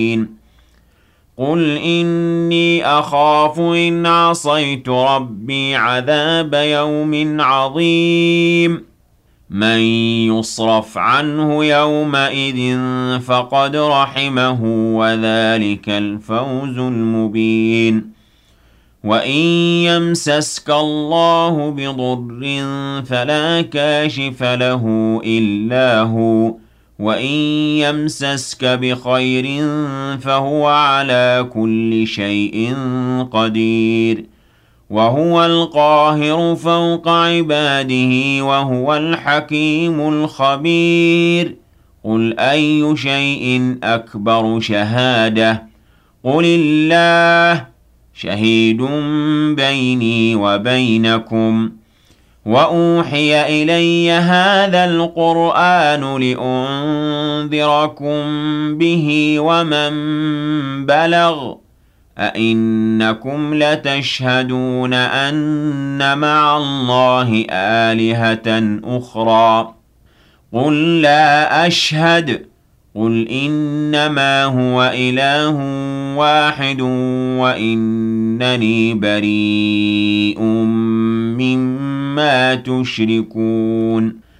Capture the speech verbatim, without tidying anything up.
قُلْ إِنِّي أَخَافُ إِنْ عَصَيْتُ رَبِّي عَذَابَ يَوْمٍ عَظِيمٍ مَنْ يُصْرَفْ عَنْهُ يَوْمَئِذٍ فَقَدْ رَحِمَهُ وَذَلِكَ الْفَوْزُ الْمُبِينُ وَإِنْ يَمْسَسْكَ اللَّهُ بِضُرٍّ فَلَا كَاشِفَ لَهُ إِلَّا هُوَ وَإِنْ يَمْسَسْكَ بِخَيْرٍ فَهُوَ عَلَى كُلِّ شَيْءٍ قَدِيرٌ وَهُوَ الْقَاهِرُ فَوْقَ عِبَادِهِ وَهُوَ الْحَكِيمُ الْخَبِيرُ قُلْ أَيُّ شَيْءٍ أَكْبَرُ شَهَادَةً قُلِ اللَّهُ شَهِيدٌ بَيْنِي وَبَيْنَكُمْ وَأُوحِيَ إِلَيَّ هَذَا الْقُرْآنُ لِأُنذِرَكُم بِهِ وَمَن بَلَغَ أَئِنَّكُمْ لَتَشْهَدُونَ أَنَّ مَعَ اللَّهِ آلِهَةً أُخْرَى قُل لَّا أَشْهَدُ قُلْ إِنَّمَا هُوَ إِلَٰهٌ وَاحِدٌ وَإِنَّنِي بَرِيءٌ مِّمَّا تُشْرِكُونَ